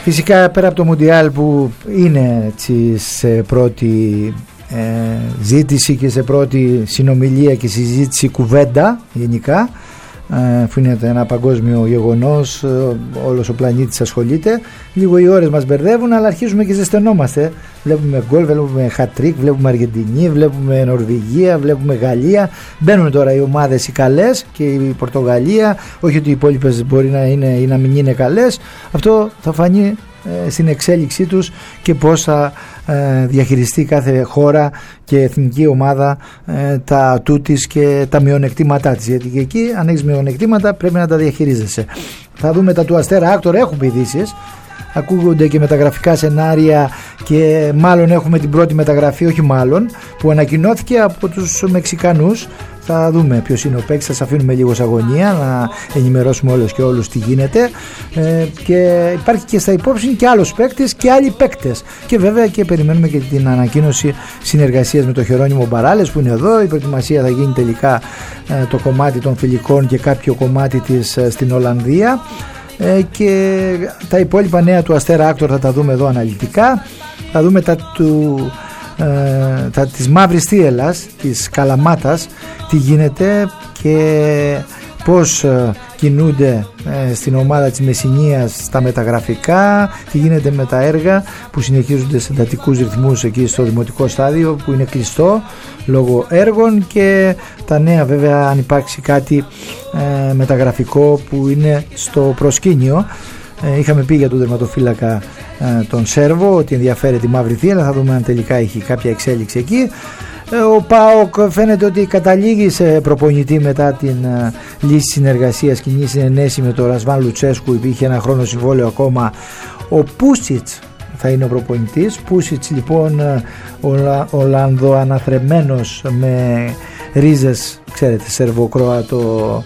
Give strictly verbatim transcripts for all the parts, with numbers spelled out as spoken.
Φυσικά πέρα από το Μουντιάλ που είναι έτσι σε πρώτη ε, ζήτηση και σε πρώτη συνομιλία και συζήτηση κουβέντα γενικά, που είναι ένα παγκόσμιο γεγονός, όλος ο πλανήτης ασχολείται, λίγο οι ώρες μας μπερδεύουν, αλλά αρχίζουμε και ζεσθενόμαστε. Βλέπουμε γκολ, βλέπουμε χατρίκ, βλέπουμε Αργεντινή, βλέπουμε Νορβηγία, βλέπουμε Γαλλία. Μπαίνουν τώρα οι ομάδες οι καλές και η Πορτογαλία, όχι ότι οι υπόλοιπες μπορεί να είναι ή να μην είναι καλές. Αυτό θα φανεί ε, στην εξέλιξή τους και πώς θα ε, διαχειριστεί κάθε χώρα και εθνική ομάδα ε, τα ατού της και τα μειονεκτήματά της, γιατί και εκεί αν έχεις μειονεκτήματα πρέπει να τα διαχειρίζεσαι. Θα δούμε τα του Αστέρα Άκτορ, έχουμε ειδήσεις, ακούγονται και μεταγραφικά σενάρια και μάλλον έχουμε την πρώτη μεταγραφή, όχι μάλλον, που ανακοινώθηκε από τους Μεξικανούς. Θα δούμε ποιος είναι ο παίκτης, θα σας αφήνουμε λίγο σε αγωνία να ενημερώσουμε όλους και όλους τι γίνεται, ε, και υπάρχει και στα υπόψη και άλλος παίκτης και άλλοι παίκτες, και βέβαια και περιμένουμε και την ανακοίνωση συνεργασίας με τον Χερόνιμο Μπαράλες που είναι εδώ. Η προετοιμασία θα γίνει τελικά ε, το κομμάτι των φιλικών και κάποιο κομμάτι της ε, στην Ολλανδία, ε, και τα υπόλοιπα νέα του Αστέρα Άκτορ θα τα δούμε εδώ αναλυτικά. Θα δούμε τα του Ε, τα, της μαύρης θύελλας, της Καλαμάτας, τι γίνεται και πώς ε, κινούνται ε, στην ομάδα της Μεσσηνίας στα μεταγραφικά, τι γίνεται με τα έργα που συνεχίζονται σε εντατικούς ρυθμούς εκεί στο δημοτικό στάδιο που είναι κλειστό λόγω έργων, και τα νέα βέβαια αν υπάρξει κάτι ε, μεταγραφικό που είναι στο προσκήνιο. Ε, είχαμε πει για τον τερματοφύλακα ε, τον Σέρβο ότι ενδιαφέρει τη μαύρη θύελλα, θα δούμε αν τελικά έχει κάποια εξέλιξη εκεί. Ε, ο ΠΑΟΚ φαίνεται ότι καταλήγει σε προπονητή μετά την ε, λύση συνεργασίας, κοινή συνενέση με τον Ρασβάν Λουτσέσκου, υπήρχε ένα χρόνο συμβόλαιο ακόμα. Ο Πούσιτς θα είναι ο προπονητής. Πούσιτς λοιπόν Ολα, Ολλανδοαναθρεμένος με ρίζες, ξέρετε, Σερβοκροατο,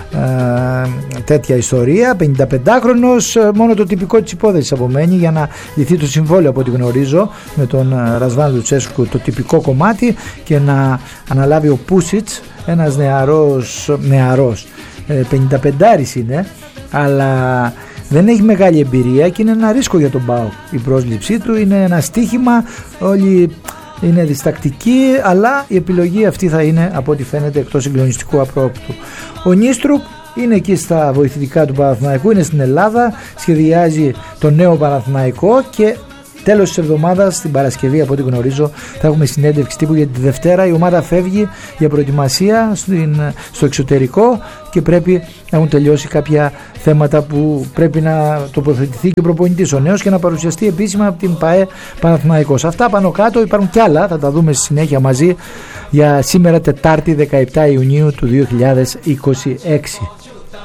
Ε, τέτοια ιστορία, πενηνταπεντάχρονος, μόνο το τυπικό της υπόθεσης απομένει για να λυθεί το συμβόλαιο από ό,τι γνωρίζω με τον Ρασβάν Λουτσέσκου, το τυπικό κομμάτι, και να αναλάβει ο Πούσιτς, ένας νεαρός, νεαρός ε, πενηνταπεντάρης είναι, αλλά δεν έχει μεγάλη εμπειρία και είναι ένα ρίσκο για τον ΠΑΟΚ. Η πρόσληψή του είναι ένα στοίχημα, όλοι είναι διστακτικοί, αλλά η επιλογή αυτή θα είναι από ό,τι φαίνεται εκτός συγκλονιστικού απρόπτου. Ο Νίστρουπ είναι εκεί στα βοηθητικά του Παναθηναϊκού, είναι στην Ελλάδα, σχεδιάζει το νέο Παναθηναϊκό και τέλος της εβδομάδας, την Παρασκευή από ό,τι γνωρίζω, θα έχουμε συνέντευξη τύπου για τη Δευτέρα. Η ομάδα φεύγει για προετοιμασία στην, στο εξωτερικό και πρέπει να έχουν τελειώσει κάποια θέματα που πρέπει να τοποθετηθεί και ο προπονητής ο νέος και να παρουσιαστεί επίσημα από την ΠΑΕ Παναθηναϊκός. Αυτά πάνω κάτω, υπάρχουν κι άλλα, θα τα δούμε στη συνέχεια μαζί για σήμερα Τετάρτη δεκαεπτά Ιουνίου του δύο χιλιάδες είκοσι έξι.